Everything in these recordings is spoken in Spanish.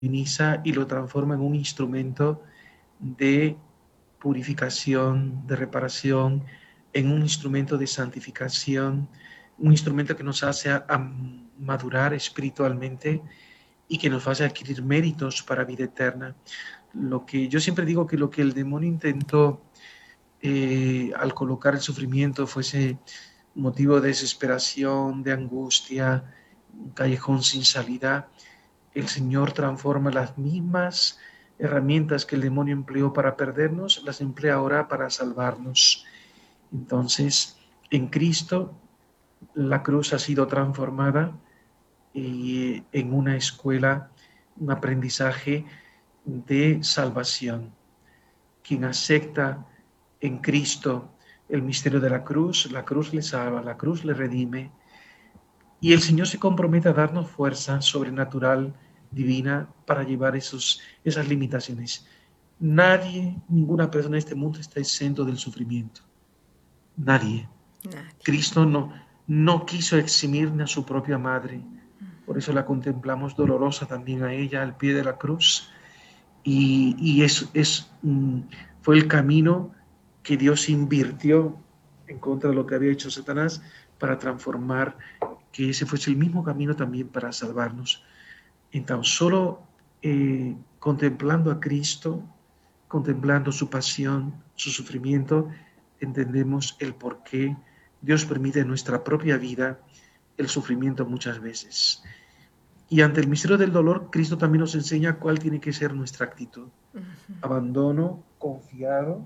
diviniza y lo transforma en un instrumento de purificación, de reparación, en un instrumento de santificación, un instrumento que nos hace madurar espiritualmente y que nos hace adquirir méritos para vida eterna. Lo que yo siempre digo que lo que el demonio intentó al colocar el sufrimiento fuese motivo de desesperación, de angustia, un callejón sin salida, el Señor transforma las mismas herramientas que el demonio empleó para perdernos, las emplea ahora para salvarnos. Entonces, en Cristo, la cruz ha sido transformada en una escuela, un aprendizaje de salvación. Quien acepta en Cristo el misterio de la cruz le salva, la cruz le redime, y el Señor se compromete a darnos fuerza sobrenatural, divina, para llevar esas limitaciones. Nadie, ninguna persona en este mundo está exento del sufrimiento. Nadie. Nadie. Cristo no quiso eximir ni a su propia madre. Por eso la contemplamos dolorosa también a ella al pie de la cruz. Y fue el camino que Dios invirtió en contra de lo que había hecho Satanás para transformar, que ese fuese el mismo camino también para salvarnos. En tan solo contemplando a Cristo, contemplando su pasión, su sufrimiento, entendemos el por qué Dios permite en nuestra propia vida el sufrimiento muchas veces. Y ante el misterio del dolor, Cristo también nos enseña cuál tiene que ser nuestra actitud. Abandono confiado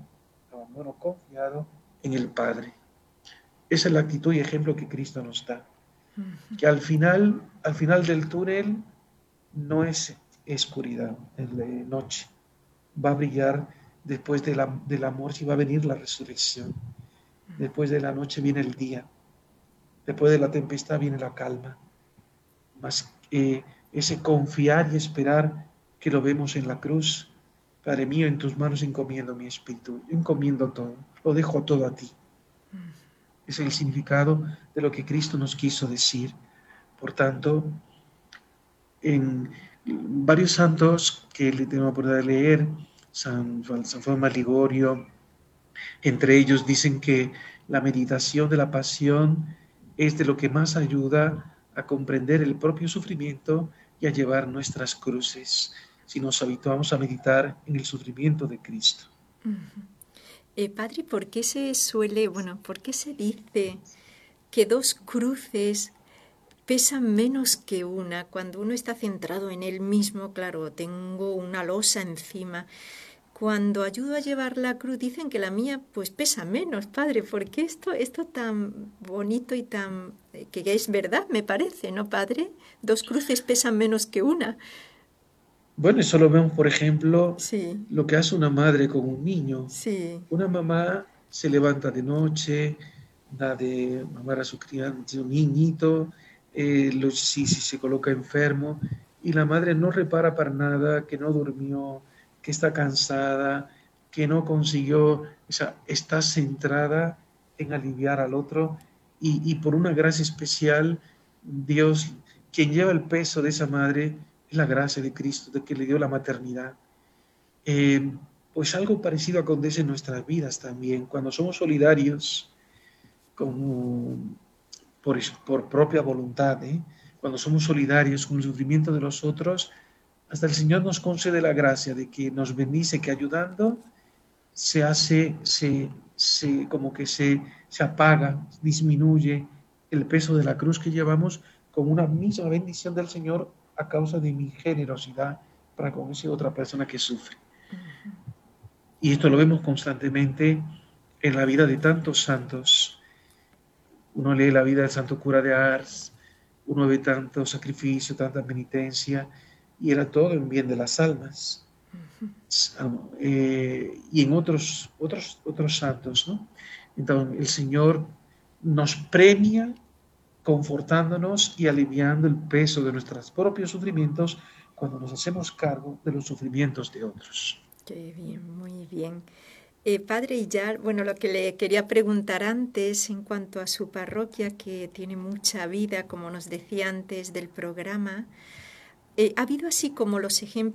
en el Padre. Esa es la actitud y ejemplo que Cristo nos da. Que al final del túnel no es oscuridad, es noche. Va a brillar después del amor, si va a venir la resurrección. Después de la noche viene el día. Después de la tempestad viene la calma. Mas ese confiar y esperar que lo vemos en la cruz. Padre mío, en tus manos encomiendo mi espíritu, encomiendo todo, lo dejo todo a ti. Es el significado de lo que Cristo nos quiso decir. Por tanto, en varios santos que le tengo la oportunidad de leer, San Juan Ligorio, entre ellos dicen que la meditación de la pasión es de lo que más ayuda a comprender el propio sufrimiento y a llevar nuestras cruces, si nos habituamos a meditar en el sufrimiento de Cristo. Padre, ¿por qué por qué se dice que dos cruces pesan menos que una? Cuando uno está centrado en él mismo, claro, tengo una losa encima. Cuando ayudo a llevar la cruz, dicen que la mía pues pesa menos, Padre. ¿Por qué esto tan bonito y tan... que es verdad, me parece, ¿no, Padre? Dos cruces pesan menos que una. Bueno, eso lo vemos, por ejemplo, Sí, lo que hace una madre con un niño. sí. Una mamá se levanta de noche, da de mamar a su crianza, un niñito, si se coloca enfermo, y la madre no repara para nada, que no durmió, que está cansada, que no consiguió, o sea, está centrada en aliviar al otro, y por una gracia especial, Dios, quien lleva el peso de esa madre, es la gracia de Cristo, de que le dio la maternidad. Eh, pues algo parecido acontece en nuestras vidas también. Cuando somos solidarios como por propia voluntad, cuando somos solidarios con el sufrimiento de los otros, hasta el Señor nos concede la gracia de que nos bendice, que ayudando se hace, como que se apaga, disminuye el peso de la cruz que llevamos con una misma bendición del Señor a causa de mi generosidad para con esa otra persona que sufre. Y esto lo vemos constantemente en la vida de tantos santos. Uno lee la vida del santo cura de Ars, uno ve tanto sacrificio, tanta penitencia, y era todo en bien de las almas. Y en otros santos, ¿no? Entonces el Señor nos premia confortándonos y aliviando el peso de nuestros propios sufrimientos cuando nos hacemos cargo de los sufrimientos de otros. Qué bien, muy bien. Padre, y ya, bueno, lo que le quería preguntar antes en cuanto a su parroquia, que tiene mucha vida, como nos decía antes del programa, ha habido así como los ejemplos